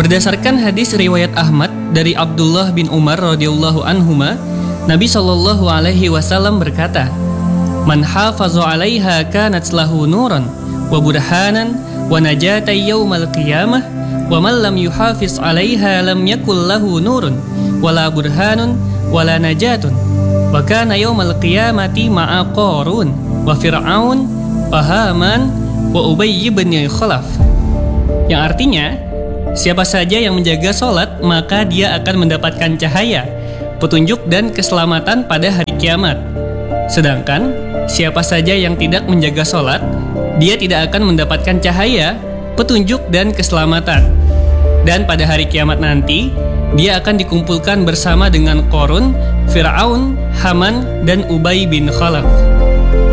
Berdasarkan hadis riwayat Ahmad dari Abdullah bin Umar radhiyallahu anhuma, Nabi Shallallahu alaihi wasallam berkata, "Man hafaza 'alaiha kanat lahu nuran wa burhanan wa najatan yaumal qiyamah wa man lam yuhafiz 'alaiha lam yakul lahu nurun wala burhanun wala najatun wa kana yaumal qiyamati ma'a Qarun wa Fir'aun wa Haman wa Ubay bin Khalaf." Yang artinya, siapa saja yang menjaga sholat, maka dia akan mendapatkan cahaya, petunjuk dan keselamatan pada hari kiamat. Sedangkan, siapa saja yang tidak menjaga sholat, dia tidak akan mendapatkan cahaya, petunjuk dan keselamatan. Dan pada hari kiamat nanti, dia akan dikumpulkan bersama dengan Qarun, Fir'aun, Haman, dan Ubay bin Khalaf.